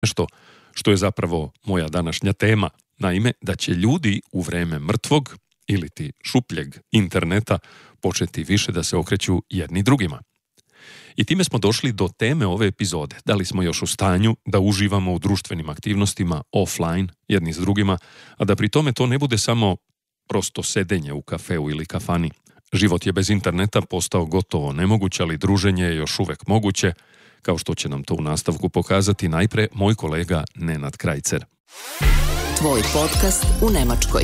što je zapravo moja današnja tema. Naime, da će ljudi u vreme mrtvog ili ti šupljeg interneta početi više da se okreću jedni drugima. I time smo došli do teme ove epizode. Da li smo još u stanju da uživamo u društvenim aktivnostima offline jedni s drugima, a da pri tome to ne bude samo prosto sedenje u kafeu ili kafani. Život je bez interneta postao gotovo nemoguć, ali druženje je još uvek moguće, kao što će nam to u nastavku pokazati najpre moj kolega Nenad Krajcer. Tvoj podcast u Nemačkoj.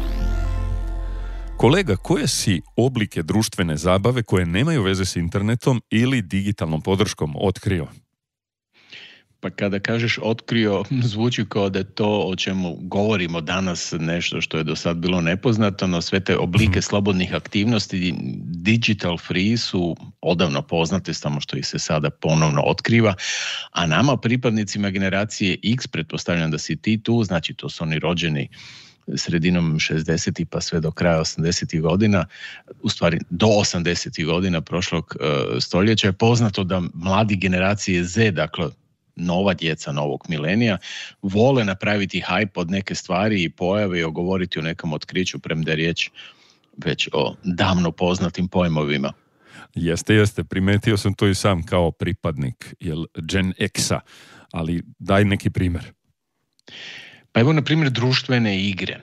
Kolega, koje si oblike društvene zabave koje nemaju veze s internetom ili digitalnom podrškom otkrio? Pa kada kažeš otkrio, zvuči kao da je to o čemu govorimo danas nešto što je do sad bilo nepoznato, no sve te oblike slobodnih aktivnosti digital free su odavno poznate, samo što ih se sada ponovno otkriva, a nama pripadnicima generacije X, pretpostavljam da si ti tu, znači to su oni rođeni sredinom 60-ih pa sve do kraja 80-ih godina, u stvari do 80-ih godina prošlog stoljeća, je poznato da mladi generacije Z, dakle nova djeca novog milenija, vole napraviti hype od neke stvari i pojave i govoriti o nekom otkriću, premda je riječ već o davno poznatim pojmovima. Jeste, primetio sam to i sam kao pripadnik Gen X-a, ali daj neki primjer. Pa evo, na primjer, društvene igre.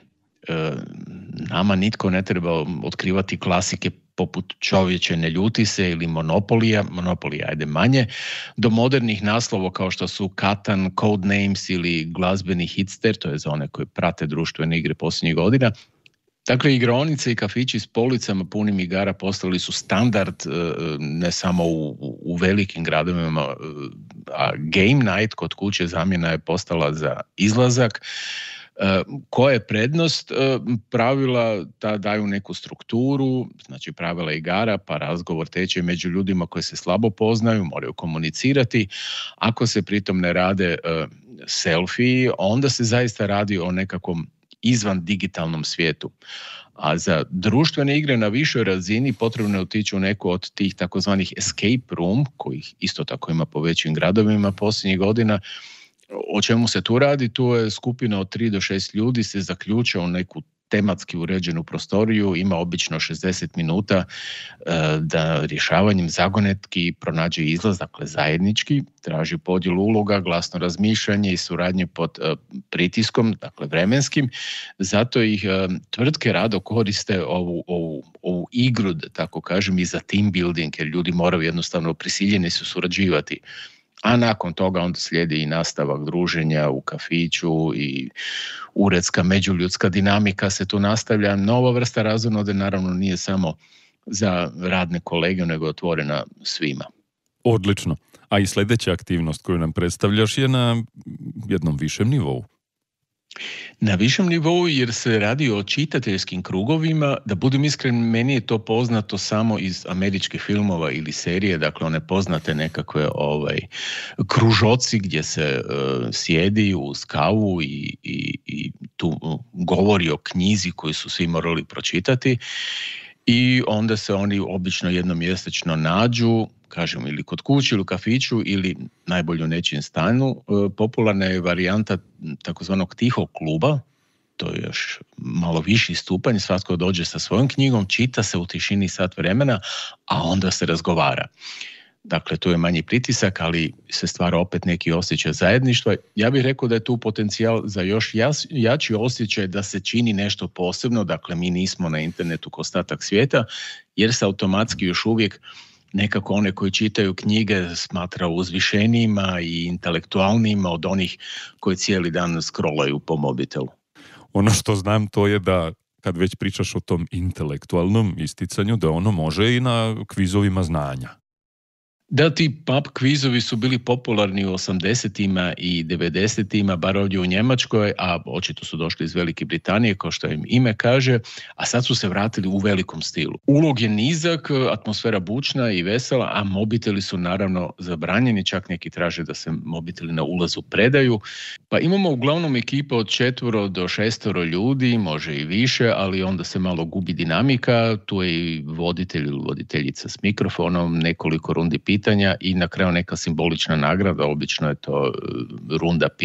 Nama nitko ne treba otkrivati klasike poput Čovječe ne ljuti se ili Monopolija ajde manje, do modernih naslova kao što su Katan, Codenames ili glazbeni hitster, to je za one koji prate društvene igre posljednjih godina. Dakle, igraonice i kafići s policama punim igara postali su standard ne samo u velikim gradovima, a game night kod kuće zamjena je postala za izlazak. Koja je prednost? Pravila daju neku strukturu, znači pravila igara, pa razgovor teče među ljudima koji se slabo poznaju, moraju komunicirati. Ako se pritom ne rade selfie, onda se zaista radi o nekakvom izvan digitalnom svijetu. A za društvene igre na višoj razini potrebno je otići u neku od tih takozvanih escape room, kojih isto tako ima po većim gradovima posljednjih godina. O čemu se tu radi? Tu je skupina od 3 do 6 ljudi se zaključa u neku tematski uređenu prostoriju, ima obično 60 minuta da rješavanjem zagonetki pronađe izlaz, dakle zajednički, traži podjelu uloga, glasno razmišljanje i suradnje pod pritiskom, dakle vremenskim. Zato ih tvrtke rado koriste ovu igru, da tako kažem, i za team building, jer ljudi moraju jednostavno prisiljeni su surađivati. A nakon toga onda slijedi i nastavak druženja u kafiću i uredska međuljudska dinamika se tu nastavlja. Nova vrsta razonode naravno nije samo za radne kolege, nego otvorena svima. Odlično. A i sljedeća aktivnost koju nam predstavljaš je na jednom višem nivou. Na višem nivou, jer se radi o čitateljskim krugovima. Da budem iskren, meni je to poznato samo iz američkih filmova ili serije, dakle one poznate nekakve kružoci gdje se sjedi uz kavu i tu govori o knjizi koju su svi morali pročitati i onda se oni obično jednomjesečno nađu, kažem, ili kod kuće ili u kafiću ili najbolje u nečijem stanu. Popularna je varijanta takozvanog tihog kluba, to je još malo viši stupanj, svatko dođe sa svojom knjigom, čita se u tišini sat vremena, a onda se razgovara. Dakle, tu je manji pritisak, ali se stvara opet neki osjećaj zajedništva. Ja bih rekao da je tu potencijal za još jači osjećaj da se čini nešto posebno, dakle mi nismo na internetu kao ostatak svijeta, jer se automatski još uvijek nekako one koji čitaju knjige smatra uzvišenijima i intelektualnijima od onih koji cijeli dan scrollaju po mobitelu. Ono što znam to je da kad već pričaš o tom intelektualnom isticanju, da ono može i na kvizovima znanja. Da, ti pub kvizovi su bili popularni u 80-ima i 90-ima, bar ovdje u Njemačkoj, a očito su došli iz Velike Britanije, kao što im ime kaže, a sad su se vratili u velikom stilu. Ulog je nizak, atmosfera bučna i vesela, a mobiteli su naravno zabranjeni, čak neki traže da se mobiteli na ulazu predaju. Pa imamo uglavnom ekipa od 4 do 6 ljudi, može i više, ali onda se malo gubi dinamika, tu je i voditelj ili voditeljica s mikrofonom, nekoliko rundi pitanja, pitanja i na kraju neka simbolična nagrada, obično je to runda